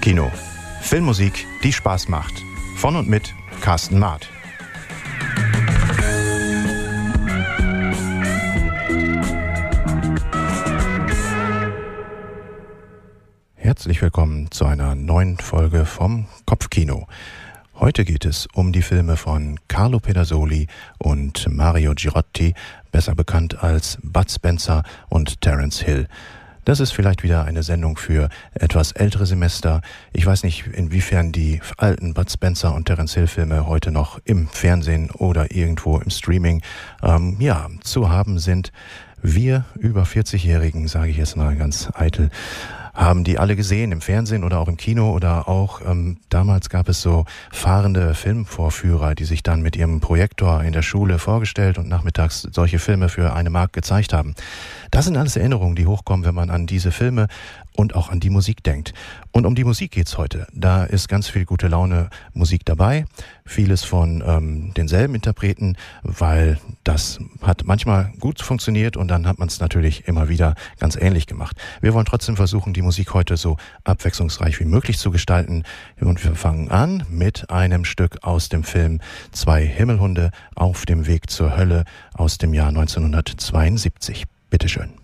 Kopfkino. Filmmusik, die Spaß macht. Von und mit Carsten Maat. Herzlich willkommen zu einer neuen Folge vom Kopfkino. Heute geht es um die Filme von Carlo Pedersoli und Mario Girotti, besser bekannt als Bud Spencer und Terence Hill. Das ist vielleicht wieder eine Sendung für etwas ältere Semester. Ich weiß nicht, inwiefern die alten Bud Spencer und Terence Hill Filme heute noch im Fernsehen oder irgendwo im Streaming zu haben sind. Wir über 40-Jährigen, sage ich jetzt mal ganz eitel, haben die alle gesehen im Fernsehen oder auch im Kino oder auch damals gab es so fahrende Filmvorführer, die sich dann mit ihrem Projektor in der Schule vorgestellt und nachmittags solche Filme für 1 Mark gezeigt haben. Das sind alles Erinnerungen, die hochkommen, wenn man an diese Filme und auch an die Musik denkt. Und um die Musik geht's heute. Da ist ganz viel gute Laune Musik dabei. Vieles von denselben Interpreten, weil das hat manchmal gut funktioniert und dann hat man es natürlich immer wieder ganz ähnlich gemacht. Wir wollen trotzdem versuchen, die Musik heute so abwechslungsreich wie möglich zu gestalten. Und wir fangen an mit einem Stück aus dem Film 2 Himmelhunde auf dem Weg zur Hölle aus dem Jahr 1972. Bitteschön.